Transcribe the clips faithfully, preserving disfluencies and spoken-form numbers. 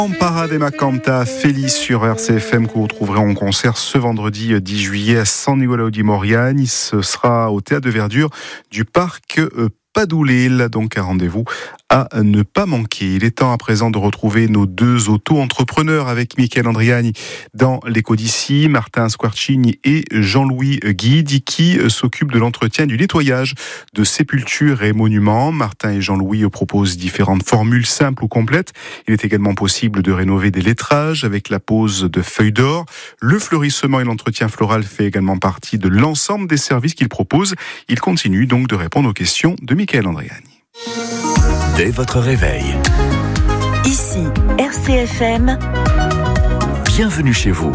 Paradema Canta, Félix sur R C F M que vous retrouverez en concert ce vendredi dix juillet à San Nicolau di Moriani. Ce sera au Théâtre de Verdure du Parc Padoulé, donc un rendez-vous à ne pas manquer. Il est temps à présent de retrouver nos deux auto-entrepreneurs avec Michael Andriani dans l'écho d'ici, Martin Squarcini et Jean-Louis Guidi qui s'occupent de l'entretien du nettoyage de sépultures et monuments. Martin et Jean-Louis proposent différentes formules simples ou complètes. Il est également possible de rénover des lettrages avec la pose de feuilles d'or. Le fleurissement et l'entretien floral fait également partie de l'ensemble des services qu'ils proposent. Ils continuent donc de répondre aux questions de Michael Andriani. Dès votre réveil. Ici, R C F M. Bienvenue chez vous.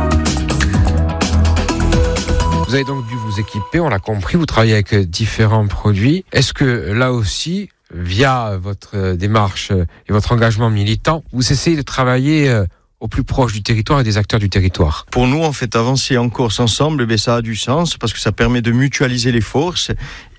Vous avez donc dû vous équiper, on l'a compris, vous travaillez avec différents produits. Est-ce que là aussi, via votre démarche et votre engagement militant, vous essayez de travailler au plus proche du territoire et des acteurs du territoire? Pour nous, en fait, avancer en Corse ensemble, eh bien, ça a du sens parce que ça permet de mutualiser les forces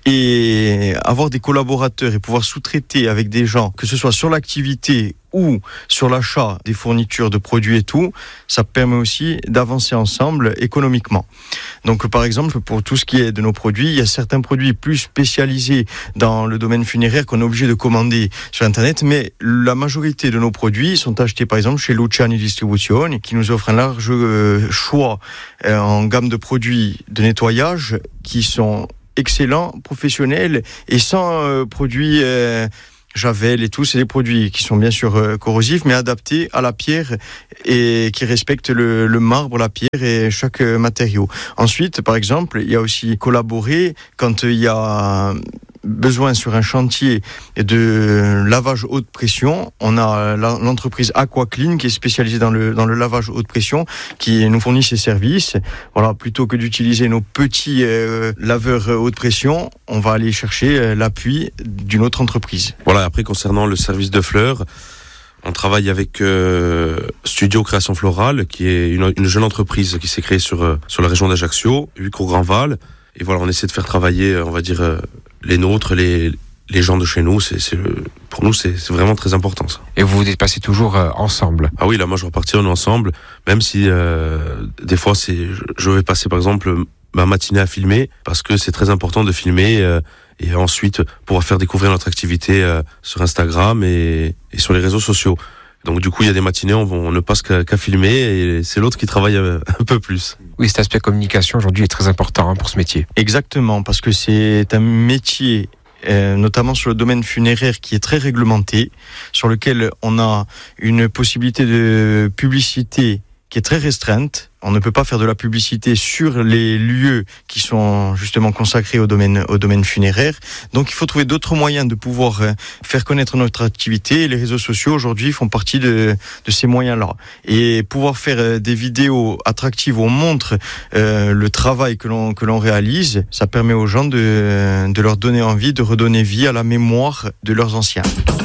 et avoir des collaborateurs et pouvoir sous-traiter avec des gens, que ce soit sur l'activité ou sur l'achat des fournitures de produits et tout, ça permet aussi d'avancer ensemble économiquement. Donc par exemple, pour tout ce qui est de nos produits, il y a certains produits plus spécialisés dans le domaine funéraire qu'on est obligé de commander sur Internet, mais la majorité de nos produits sont achetés par exemple chez Luciani Distribuzione, qui nous offre un large choix en gamme de produits de nettoyage qui sont excellents, professionnels et sans euh, produits euh, Javel et tout. C'est des produits qui sont bien sûr euh, corrosifs mais adaptés à la pierre et qui respectent le, le marbre, la pierre et chaque euh, matériau. Ensuite, par exemple, il y a aussi collaborer quand il y a besoin sur un chantier de lavage haute pression. On a l'entreprise AquaClean qui est spécialisée dans le, dans le lavage haute pression, qui nous fournit ses services. Voilà, plutôt que d'utiliser nos petits euh, laveurs haute pression, on va aller chercher euh, l'appui d'une autre entreprise. Voilà, après concernant le service de fleurs, on travaille avec euh, Studio Création Florale, qui est une, une jeune entreprise qui s'est créée sur, euh, sur la région d'Ajaccio, Huicro-Grandval. Et voilà, on essaie de faire travailler, on va dire, euh, les nôtres, les, les gens de chez nous. C'est, c'est, pour nous, c'est, c'est vraiment très important, ça. Et vous vous déplacez toujours euh, ensemble? Ah oui, là, moi, je repars on est ensemble. Même si, euh, des fois, c'est, je vais passer, par exemple, ma matinée à filmer, parce que c'est très important de filmer, euh, et ensuite, pouvoir faire découvrir notre activité euh, sur Instagram et, et sur les réseaux sociaux. Donc du coup, il y a des matinées, on, on ne passe qu'à, qu'à filmer et c'est l'autre qui travaille un peu plus. Oui, cet aspect communication aujourd'hui est très important hein, pour ce métier. Exactement, parce que c'est un métier, euh, notamment sur le domaine funéraire, qui est très réglementé, sur lequel on a une possibilité de publicité qui est très restreinte. On ne peut pas faire de la publicité sur les lieux qui sont justement consacrés au domaine, au domaine funéraire. Donc il faut trouver d'autres moyens de pouvoir faire connaître notre activité. Et les réseaux sociaux aujourd'hui font partie de, de ces moyens-là. Et pouvoir faire des vidéos attractives où on montre euh, le travail que l'on, que l'on réalise, ça permet aux gens de, de leur donner envie, de redonner vie à la mémoire de leurs anciens.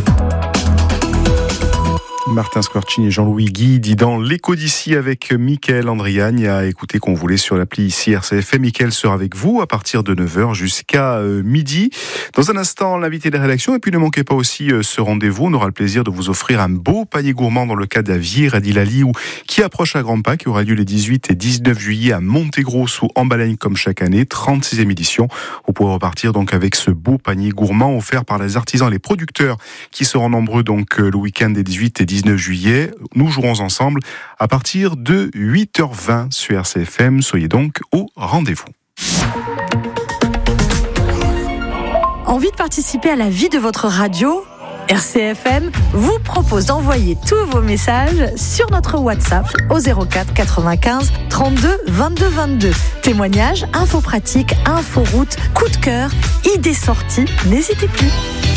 Martin Squarcini et Jean-Louis Guidi dans l'écho d'ici avec Michael Andriani à écouter qu'on voulait sur l'appli ici R C F M. Michael sera avec vous à partir de neuf heures jusqu'à euh, midi. Dans un instant, l'invité de la rédaction. Et puis ne manquez pas aussi euh, ce rendez-vous. On aura le plaisir de vous offrir un beau panier gourmand dans le cadre d'Avier Radilali ou qui approche à grands pas, qui aura lieu les dix-huit et dix-neuf juillet à Montegrosso en Balagne comme chaque année. trente-sixième édition. Vous pourrez repartir donc avec ce beau panier gourmand offert par les artisans et les producteurs qui seront nombreux donc euh, le week-end des dix-huit et dix-neuf juillet. Nous jouerons ensemble à partir de huit heures vingt sur R C F M. Soyez donc au rendez-vous. Envie de participer à la vie de votre radio ? R C F M vous propose d'envoyer tous vos messages sur notre WhatsApp au zéro quatre quatre-vingt-quinze trente-deux vingt-deux vingt-deux. Témoignages, infos pratiques, infos routes, coup de cœur, idées sorties, n'hésitez plus.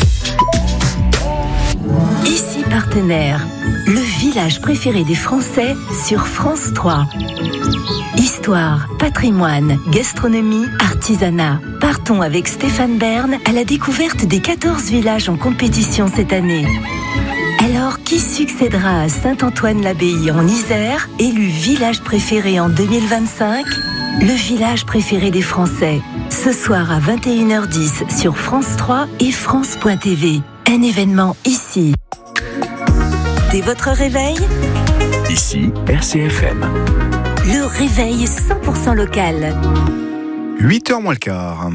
Ici Partenaire, le village préféré des Français sur France trois. Histoire, patrimoine, gastronomie, artisanat. Partons avec Stéphane Bern à la découverte des quatorze villages en compétition cette année. Alors, qui succédera à Saint-Antoine-l'Abbaye en Isère, élu village préféré en deux mille vingt-cinq ? Le village préféré des Français. Ce soir à vingt et une heures dix sur France trois et France point T V. Un événement ici. Dès votre réveil, Ici, R C F M. le réveil cent pour cent local. huit heures moins le quart.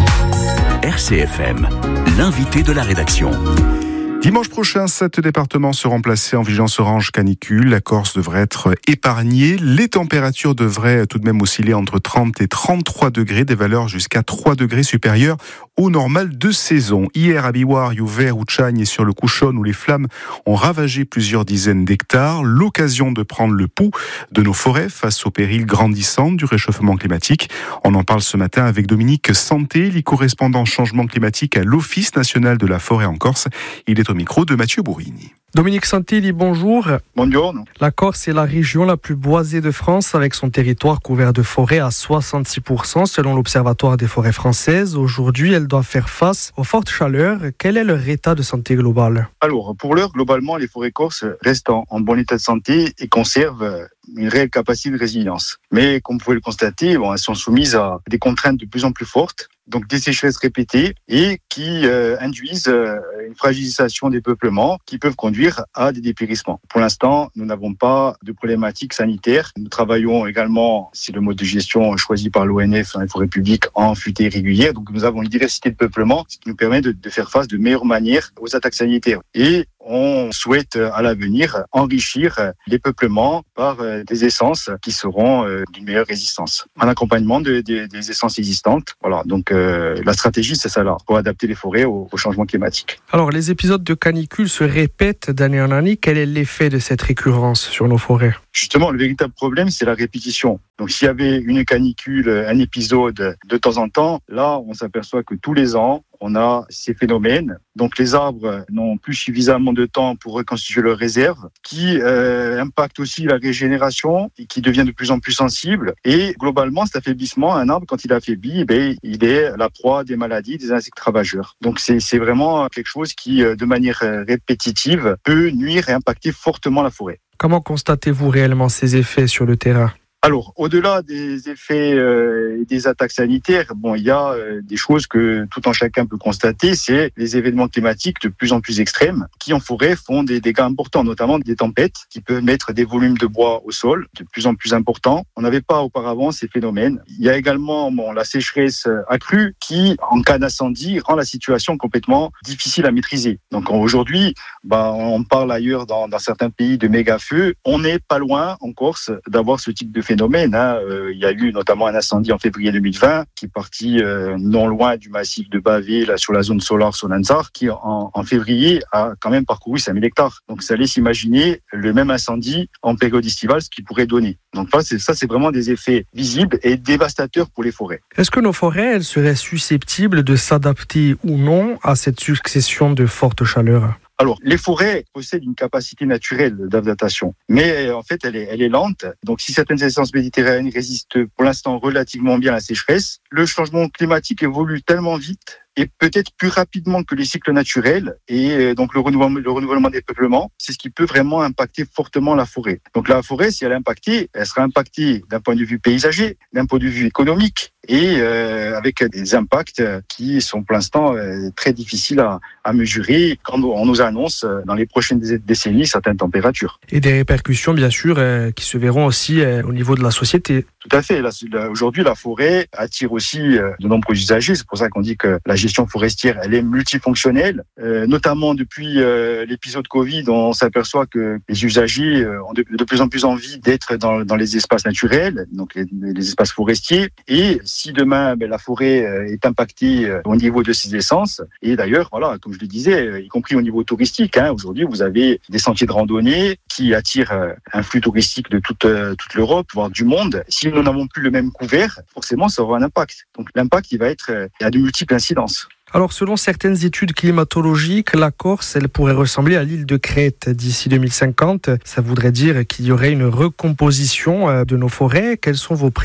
R C F M, l'invité de la rédaction. Dimanche prochain, sept départements seront placés en vigilance orange canicule. La Corse devrait être épargnée. Les températures devraient tout de même osciller entre trente et trente-trois degrés, des valeurs jusqu'à trois degrés supérieures au normal de saison. Hier, à Biwar, Youvert, Ouchagne et sur le Couchon, où les flammes ont ravagé plusieurs dizaines d'hectares. L'occasion de prendre le pouls de nos forêts face au péril grandissant du réchauffement climatique. On en parle ce matin avec Dominique Santé, le correspondant changement climatique à l'Office national de la forêt en Corse. Il est au micro de Mathieu Bourrini. Dominique Santé dit bonjour. Bonjour. La Corse est la région la plus boisée de France avec son territoire couvert de forêts à soixante-six pour cent selon l'Observatoire des forêts françaises. Aujourd'hui, elle doit faire face aux fortes chaleurs. Quel est leur état de santé global ? Alors, pour l'heure, globalement, les forêts corses restent en, en bon état de santé et conservent une réelle capacité de résilience. Mais comme vous pouvez le constater, bon, elles sont soumises à des contraintes de plus en plus fortes, donc des sécheresses répétées et qui euh, induisent euh, une fragilisation des peuplements qui peuvent conduire à des dépérissements. Pour l'instant, nous n'avons pas de problématiques sanitaires. Nous travaillons également, c'est le mode de gestion choisi par l'O N F dans les forêts publiques, en futée régulière. Donc nous avons une diversité de peuplements, ce qui nous permet de, de faire face de meilleure manière aux attaques sanitaires. Et on souhaite à l'avenir enrichir les peuplements par des essences qui seront d'une meilleure résistance, en accompagnement de, de, des essences existantes. Voilà, donc euh, la stratégie c'est ça là, pour adapter les forêts au, au changement climatique. Alors les épisodes de canicule se répètent d'année en année. Quel est l'effet de cette récurrence sur nos forêts ? Justement, le véritable problème, c'est la répétition. Donc, s'il y avait une canicule, un épisode de temps en temps, là, on s'aperçoit que tous les ans, on a ces phénomènes. Donc, les arbres n'ont plus suffisamment de temps pour reconstituer leurs réserves, qui euh, impactent aussi la régénération et qui devient de plus en plus sensible. Et globalement, cet affaiblissement, un arbre, quand il est affaibli, ben, il est la proie des maladies, des insectes ravageurs. Donc, c'est, c'est vraiment quelque chose qui, de manière répétitive, peut nuire et impacter fortement la forêt. Comment constatez-vous réellement ces effets sur le terrain ? Alors, au-delà des effets euh, et des attaques sanitaires, bon, il y a euh, des choses que tout un chacun peut constater, c'est les événements climatiques de plus en plus extrêmes qui, en forêt, font des dégâts importants, notamment des tempêtes qui peuvent mettre des volumes de bois au sol de plus en plus importants. On n'avait pas auparavant ces phénomènes. Il y a également bon, la sécheresse accrue qui, en cas d'incendie, rend la situation complètement difficile à maîtriser. Donc aujourd'hui, bah, on parle ailleurs dans, dans certains pays de méga-feux. On n'est pas loin, en Corse, d'avoir ce type de phénomène. Phénomène, hein. Euh, il y a eu notamment un incendie en février deux mille vingt qui est parti euh, non loin du massif de Bavé, là sur la zone Solar Sonanzar, qui en, en février a quand même parcouru cinq mille hectares. Donc ça laisse imaginer le même incendie en période estivale, ce qu'il pourrait donner. Donc là, c'est, ça, c'est vraiment des effets visibles et dévastateurs pour les forêts. Est-ce que nos forêts, elles seraient susceptibles de s'adapter ou non à cette succession de fortes chaleurs ? Alors, les forêts possèdent une capacité naturelle d'adaptation, mais en fait, elle est, elle est lente. Donc, si certaines essences méditerranéennes résistent pour l'instant relativement bien à la sécheresse, le changement climatique évolue tellement vite et peut-être plus rapidement que les cycles naturels et donc le renouvellement, le renouvellement des peuplements, c'est ce qui peut vraiment impacter fortement la forêt. Donc la forêt, si elle est impactée, elle sera impactée d'un point de vue paysager, d'un point de vue économique et euh, avec des impacts qui sont pour l'instant euh, très difficiles à, à mesurer quand on nous annonce euh, dans les prochaines décennies certaines températures. Et des répercussions bien sûr euh, qui se verront aussi euh, au niveau de la société. Tout à fait. Là, aujourd'hui, la forêt attire aussi euh, de nombreux usagers. C'est pour ça qu'on dit que la gestion forestière, elle est multifonctionnelle. Euh, notamment depuis euh, l'épisode Covid, on s'aperçoit que les usagers euh, ont de, de plus en plus envie d'être dans, dans les espaces naturels, donc les, les espaces forestiers. Et si demain, ben, la forêt euh, est impactée euh, au niveau de ses essences, et d'ailleurs, voilà, comme je le disais, euh, y compris au niveau touristique, hein, aujourd'hui, vous avez des sentiers de randonnée qui attirent euh, un flux touristique de toute, euh, toute l'Europe, voire du monde. Si nous n'avons plus le même couvert, forcément, ça aura un impact. Donc l'impact, il va être, euh, il y a de multiples incidences. Alors, selon certaines études climatologiques, la Corse, elle pourrait ressembler à l'île de Crète d'ici deux mille cinquante. Ça voudrait dire qu'il y aurait une recomposition de nos forêts. Quelles sont vos prédictions ?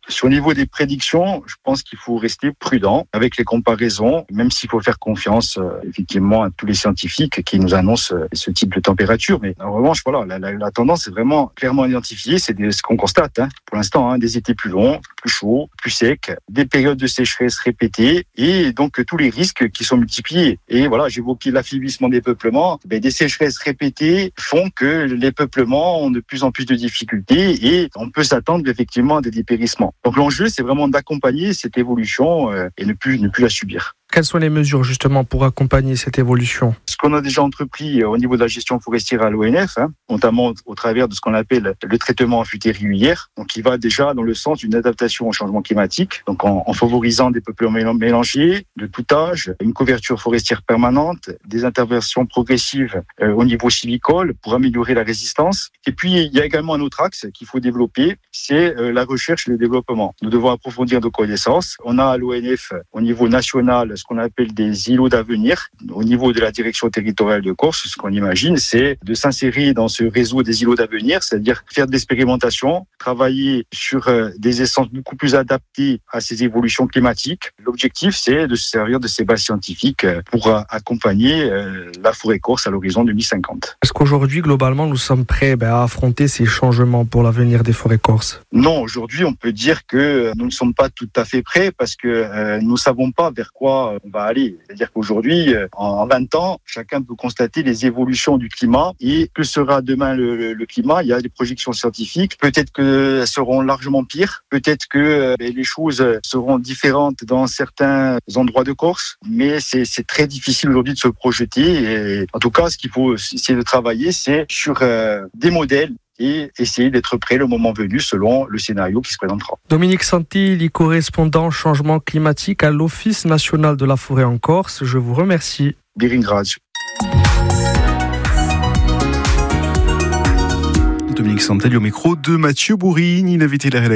Sur le niveau des prédictions, je pense qu'il faut rester prudent avec les comparaisons, même s'il faut faire confiance euh, effectivement à tous les scientifiques qui nous annoncent euh, ce type de température. Mais en revanche, voilà, la, la, la tendance est vraiment clairement identifiée. C'est des, ce qu'on constate hein, pour l'instant, hein, des étés plus longs, plus chauds, plus secs, des périodes de sécheresse répétées et donc tous les risques qui sont multipliés. Et voilà, j'évoquais l'affaiblissement des peuplements. Ben, des sécheresses répétées font que les peuplements ont de plus en plus de difficultés et on peut s'attendre effectivement à des dépérissements. Donc l'enjeu, c'est vraiment d'accompagner cette évolution euh, et ne plus, ne plus la subir. Quelles sont les mesures justement pour accompagner cette évolution ? Ce qu'on a déjà entrepris au niveau de la gestion forestière à l'O N F, hein, notamment au travers de ce qu'on appelle le traitement en futaie régulière, donc qui va déjà dans le sens d'une adaptation au changement climatique, donc en, en favorisant des peuplements mélangés de tout âge, une couverture forestière permanente, des interventions progressives euh, au niveau sylvicole pour améliorer la résistance. Et puis il y a également un autre axe qu'il faut développer, c'est euh, la recherche et le développement. Nous devons approfondir nos connaissances. On a à l'O N F au niveau national ce qu'on appelle des îlots d'avenir. Au niveau de la direction territoriale de Corse, ce qu'on imagine, c'est de s'insérer dans ce réseau des îlots d'avenir, c'est-à-dire faire de l'expérimentation, travailler sur euh, des essences beaucoup plus adaptées à ces évolutions climatiques. L'objectif, c'est de se servir de ces bases scientifiques pour euh, accompagner euh, la forêt corse à l'horizon deux mille cinquante. Est-ce qu'aujourd'hui, globalement, nous sommes prêts ben, à affronter ces changements pour l'avenir des forêts corses ? Non, aujourd'hui, on peut dire que nous ne sommes pas tout à fait prêts parce que euh, nous ne savons pas vers quoi on va aller. C'est-à-dire qu'aujourd'hui, en vingt ans, chacun peut constater les évolutions du climat et que sera demain le, le, le climat. Il y a des projections scientifiques. Peut-être qu'elles seront largement pires. Peut-être que euh, les choses seront différentes dans certains endroits de Corse. Mais c'est, c'est très difficile aujourd'hui de se projeter. Et en tout cas, ce qu'il faut essayer de travailler, c'est sur euh, des modèles et essayer d'être prêt le moment venu selon le scénario qui se présentera. Dominique Santilli, correspondant changement climatique à l'Office national de la forêt en Corse, je vous remercie. Biringrad. Dominique Santilli au micro de Mathieu Bourrigne, il a invité la rédaction.